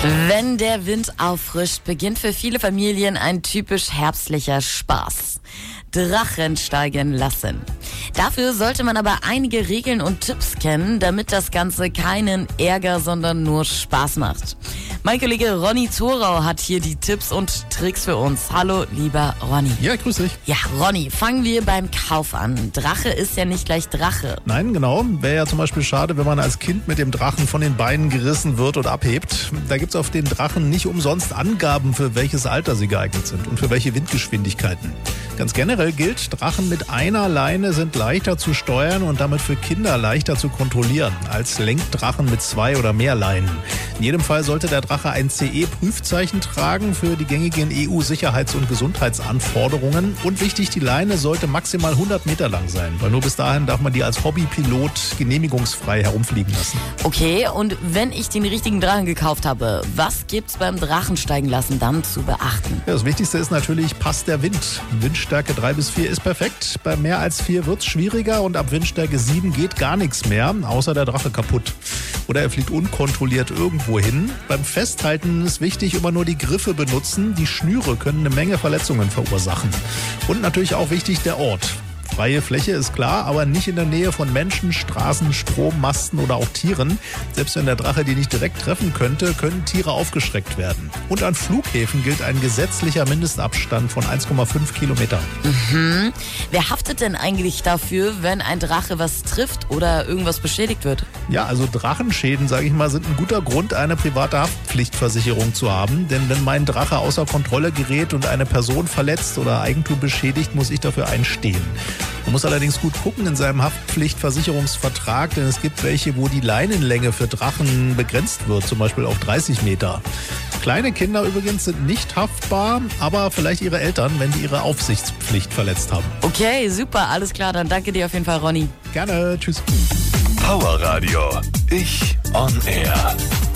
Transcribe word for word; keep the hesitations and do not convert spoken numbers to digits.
Wenn der Wind auffrischt, beginnt für viele Familien ein typisch herbstlicher Spaß. Drachen steigen lassen. Dafür sollte man aber einige Regeln und Tipps kennen, damit das Ganze keinen Ärger, sondern nur Spaß macht. Mein Kollege Ronny Thorau hat hier die Tipps und Tricks für uns. Hallo, lieber Ronny. Ja, grüß dich. Ja, Ronny, fangen wir beim Kauf an. Drache ist ja nicht gleich Drache. Nein, genau. Wäre ja zum Beispiel schade, wenn man als Kind mit dem Drachen von den Beinen gerissen wird und abhebt. Da gibt's auf den Drachen nicht umsonst Angaben, für welches Alter sie geeignet sind und für welche Windgeschwindigkeiten. Ganz generell gilt, Drachen mit einer Leine sind leichter zu steuern und damit für Kinder leichter zu kontrollieren als Lenkdrachen mit zwei oder mehr Leinen. In jedem Fall sollte der Drache ein C E-Prüfzeichen tragen für die gängigen E U-Sicherheits- und Gesundheitsanforderungen. Und wichtig, die Leine sollte maximal hundert Meter lang sein, weil nur bis dahin darf man die als Hobbypilot genehmigungsfrei herumfliegen lassen. Okay, und wenn ich den richtigen Drachen gekauft habe, was gibt's beim Drachensteigen lassen dann zu beachten? Ja, das Wichtigste ist natürlich, passt der Wind. Windstärke drei bis vier ist perfekt. Bei mehr als vier wird's schwieriger und ab Windstärke sieben geht gar nichts mehr, außer der Drache kaputt. Oder er fliegt unkontrolliert irgendwo hin. Beim Festhalten ist wichtig, immer nur die Griffe benutzen. Die Schnüre können eine Menge Verletzungen verursachen. Und natürlich auch wichtig der Ort. Freie Fläche ist klar, aber nicht in der Nähe von Menschen, Straßen, Strommasten oder auch Tieren. Selbst wenn der Drache die nicht direkt treffen könnte, können Tiere aufgeschreckt werden. Und an Flughäfen gilt ein gesetzlicher Mindestabstand von eins Komma fünf Kilometern. Mhm. Wer haftet denn eigentlich dafür, wenn ein Drache was trifft oder irgendwas beschädigt wird? Ja, also Drachenschäden, sage ich mal, sind ein guter Grund, eine private Haftpflichtversicherung zu haben. Denn wenn mein Drache außer Kontrolle gerät und eine Person verletzt oder Eigentum beschädigt, muss ich dafür einstehen. Man muss allerdings gut gucken in seinem Haftpflichtversicherungsvertrag, denn es gibt welche, wo die Leinenlänge für Drachen begrenzt wird, zum Beispiel auf dreißig Meter. Kleine Kinder übrigens sind nicht haftbar, aber vielleicht ihre Eltern, wenn die ihre Aufsichtspflicht verletzt haben. Okay, super, alles klar, dann danke dir auf jeden Fall, Ronny. Gerne, tschüss. Power Radio, ich on Air.